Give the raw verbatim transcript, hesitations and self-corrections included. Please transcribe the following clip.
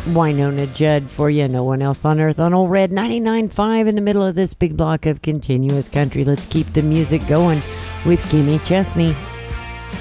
Winona Judd for you. No one else on earth on Old Red ninety-nine point five in the middle of this big block of continuous country. Let's keep the music going with Kimmy Chesney.